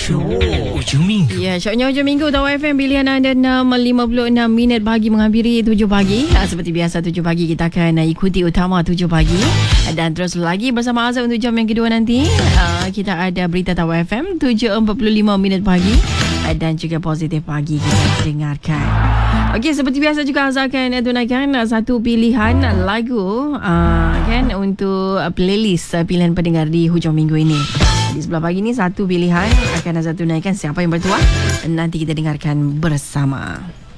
Syok Hujung Minggu. Ya, syoknya hujung minggu Tahu FM pilihan anda 6.56 minit pagi menghampiri 7 pagi. Seperti biasa 7 pagi kita akan ikuti utama 7 pagi. Dan terus lagi bersama Azhar untuk jam yang kedua nanti. Kita ada berita Tahu FM 7.45 minit pagi. Dan juga positif pagi kita dengarkan. Okey, seperti biasa juga Azhar akan tunaikan satu pilihan lagu kan untuk playlist pilihan pendengar di hujung minggu ini. Di sebelah pagi ni satu pilihan akan Azhar tunaikan. Siapa yang bertuah nanti kita dengarkan bersama.